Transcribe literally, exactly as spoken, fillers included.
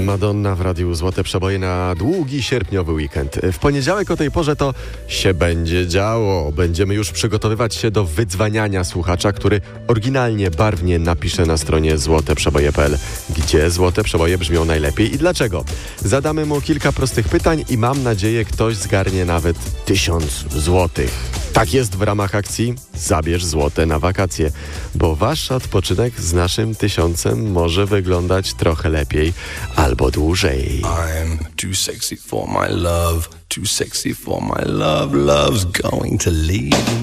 Madonna w Radiu Złote Przeboje na długi sierpniowy weekend. W poniedziałek o tej porze to się będzie działo. Będziemy już przygotowywać się do wydzwaniania słuchacza, który oryginalnie, barwnie napisze na stronie złote przeboje kropka p l, gdzie Złote Przeboje brzmią najlepiej i dlaczego. Zadamy mu kilka prostych pytań i mam nadzieję, ktoś zgarnie nawet tysiąc złotych. Tak jest w ramach akcji Zabierz złote na wakacje, bo wasz odpoczynek z naszym tysiącem może wyglądać trochę lepiej albo dłużej. I'm too sexy for my love, too sexy for my love, love's going to leave.